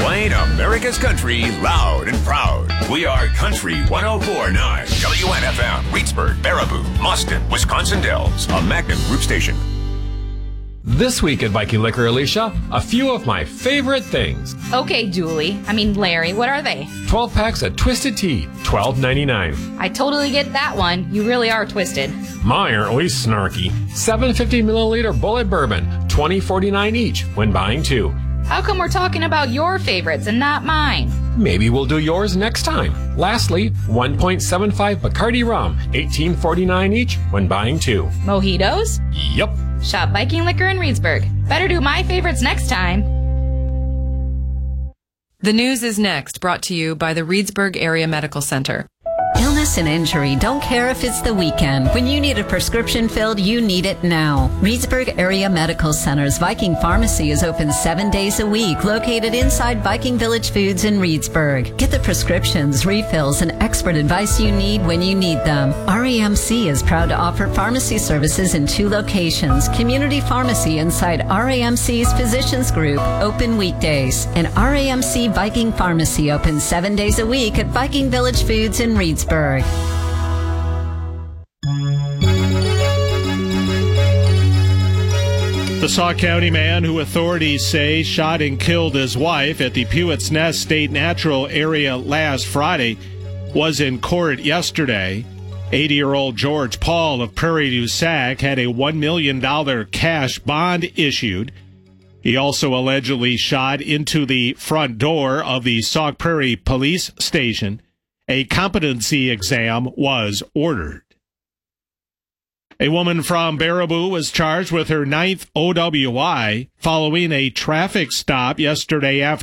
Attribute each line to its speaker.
Speaker 1: Playing America's country loud and proud. We are Country 104.9 WNFM, Reedsburg, Baraboo, Mustin, Wisconsin Dells, a Magnum Group station.
Speaker 2: This week at Viking Liquor, Alicia, a few of my favorite things.
Speaker 3: Okay, Larry, what are they?
Speaker 2: 12 packs of Twisted Tea, $12.99.
Speaker 3: I totally get that one. You really are twisted.
Speaker 2: Mine are always snarky. 750 milliliter Bullet Bourbon, $20.49 each when buying two.
Speaker 3: How come we're talking about your favorites and not mine?
Speaker 2: Maybe we'll do yours next time. Lastly, 1.75 Bacardi Rum, $18.49 each when buying two.
Speaker 3: Mojitos?
Speaker 2: Yep.
Speaker 3: Shop Viking Liquor in Reedsburg. Better do my favorites next time.
Speaker 4: The news is next, brought to you by the Reedsburg Area Medical Center.
Speaker 5: Illness and injury don't care if it's the weekend. When you need a prescription filled, you need it now. Reedsburg Area Medical Center's Viking Pharmacy is open 7 days a week, located inside Viking Village Foods in Reedsburg. Get the prescriptions, refills, and expert advice you need when you need them. RAMC is proud to offer pharmacy services in 2 locations. Community Pharmacy inside RAMC's Physicians Group, open weekdays. And RAMC Viking Pharmacy opens 7 days a week at Viking Village Foods in Reedsburg.
Speaker 6: The Sauk County man who authorities say shot and killed his wife at the Pewett's Nest State Natural Area last Friday was in court yesterday. 80-year-old George Paul of Prairie du Sac had a $1 million cash bond issued. He also allegedly shot into the front door of the Sauk Prairie Police Station. A competency exam was ordered. A woman from Baraboo was charged with her 9th OWI following a traffic stop yesterday afternoon.